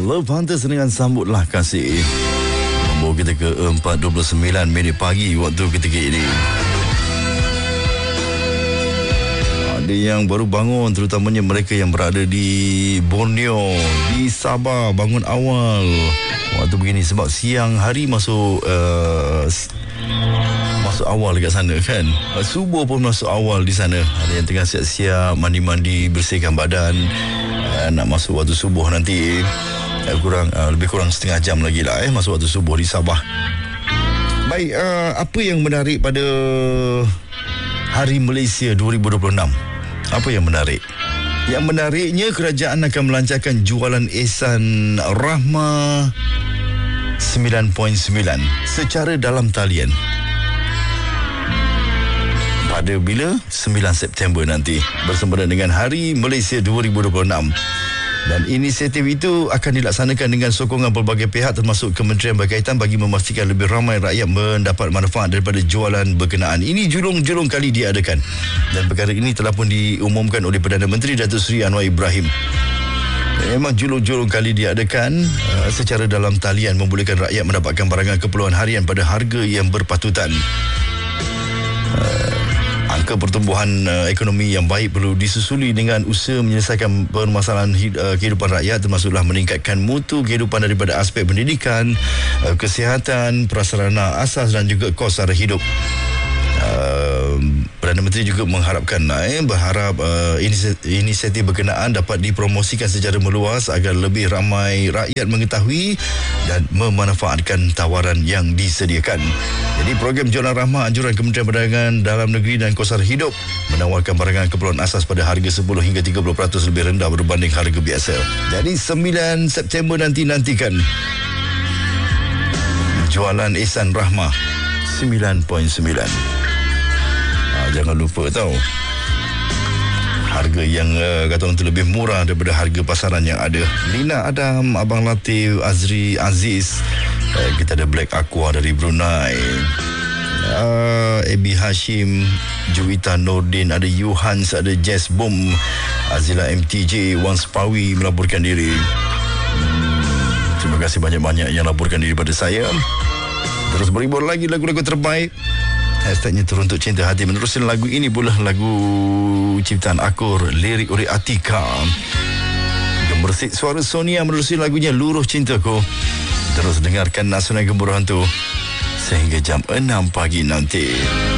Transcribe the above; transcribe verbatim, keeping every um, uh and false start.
Love Hunters dengan Sambutlah Kasih membawa kita ke empat dua puluh sembilan minit pagi waktu ketika ini. Ada yang baru bangun, terutamanya mereka yang berada di Borneo, di Sabah, bangun awal waktu begini sebab siang hari masuk uh, masuk awal dekat sana kan. Subuh pun masuk awal di sana. Ada yang tengah siap-siap mandi-mandi, bersihkan badan, uh, nak masuk waktu subuh nanti. uh, kurang uh, lebih kurang setengah jam lagi lah eh masuk waktu subuh di Sabah. Baik, uh, apa yang menarik pada Hari Malaysia dua ribu dua puluh enam? Apa yang menarik? Yang menariknya, kerajaan akan melancarkan jualan Ehsan Rahmah sembilan sembilan secara dalam talian. Pada bila? sembilan September nanti, bersempena dengan Hari Malaysia dua ribu dua puluh enam. Dan inisiatif itu akan dilaksanakan dengan sokongan pelbagai pihak termasuk kementerian berkaitan bagi memastikan lebih ramai rakyat mendapat manfaat daripada jualan berkenaan. Ini julung-julung kali diadakan dan perkara ini telah pun diumumkan oleh Perdana Menteri Datuk Seri Anwar Ibrahim. Memang julung-julung kali diadakan uh, secara dalam talian membolehkan rakyat mendapatkan barangan keperluan harian pada harga yang berpatutan. Uh, Angka pertumbuhan uh, ekonomi yang baik perlu disusuli dengan usaha menyelesaikan permasalahan hid, uh, kehidupan rakyat, termasuklah meningkatkan mutu kehidupan daripada aspek pendidikan, uh, kesihatan, prasarana asas dan juga kos sara hidup. Uh, Perdana Menteri juga mengharapkan eh, berharap uh, inisiatif berkenaan dapat dipromosikan secara meluas agar lebih ramai rakyat mengetahui dan memanfaatkan tawaran yang disediakan. Jadi program jualan rahmah anjuran Kementerian Perdagangan Dalam Negeri dan Kos Sara Hidup menawarkan barangan keperluan asas pada harga sepuluh hingga tiga puluh peratus lebih rendah berbanding harga biasa. Jadi sembilan September nanti nantikan jualan Ehsan Rahmah sembilan sembilan. Jangan lupa tahu harga yang uh, kata orang tu lebih murah daripada harga pasaran yang ada. Lina Adam, Abang Latif, Azri Aziz, uh, kita ada Black Aqua dari Brunei, uh, Abi Hashim, Juwita Nordin, ada Yuhans, ada Jess Boom, Azila M T J, Wan Spawi melaporkan diri. hmm, Terima kasih banyak-banyak yang laporkan diri pada saya. Terus berhibur lagi lagu-lagu terbaik. Hashtagnya Teruntuk Cinta Hati. Meneruskan lagu ini pula lagu ciptaan Akur, lirik oleh Atika. Gemersik suara Sonia meneruskan lagunya Luruh Cintaku. Terus dengarkan Nasional Gemuruh Hantu sehingga jam enam pagi nanti.